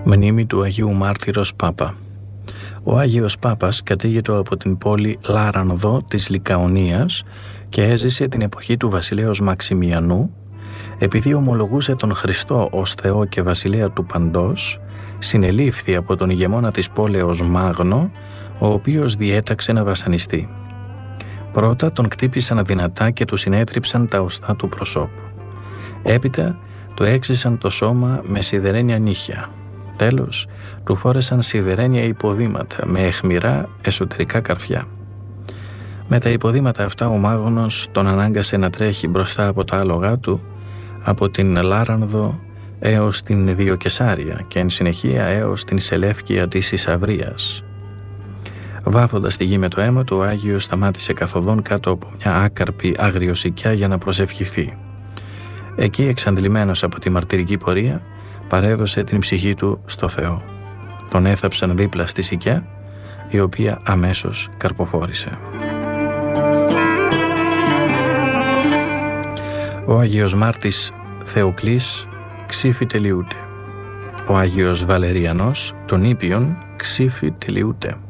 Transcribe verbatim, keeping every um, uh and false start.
Μνήμη του Αγίου Μάρτυρος Πάπα. Ο Άγιος Πάπας κατήγεται από την πόλη Λάρανδο της Λικαονίας και έζησε την εποχή του βασιλέως Μαξιμιανού. Επειδή ομολογούσε τον Χριστό ως Θεό και βασιλέα του παντός, συνελήφθη από τον ηγεμόνα της πόλεως Μάγνο, ο οποίος διέταξε να βασανιστεί. Πρώτα τον κτύπησαν δυνατά και του συνέτριψαν τα οστά του προσώπου. Έπειτα του έξυσαν το σώμα με σιδερένια νύχια. Τέλος, του φόρεσαν σιδερένια υποδήματα με αιχμηρά εσωτερικά καρφιά. Με τα υποδήματα αυτά ο Μάγνος τον ανάγκασε να τρέχει μπροστά από τα άλογά του από την Λάρανδο έως την Διοκεσάρια και εν συνεχεία έως την Σελεύκια της Ισαυρίας. Βάφοντας τη γη με το αίμα του, ο Άγιος σταμάτησε καθοδόν κάτω από μια άκαρπη αγριοσικιά για να προσευχηθεί. Εκεί, εξαντλημένος από τη μαρτυρική πορεία, παρέδωσε την ψυχή του στο Θεό. Τον έθαψαν δίπλα στη σικιά, η οποία αμέσως καρποφόρησε. Ο Άγιος Μάρτης Θεοκλής ξύφη τελειούται. Ο Άγιος Βαλεριανός των Ήπιων ξύφη τελειούται.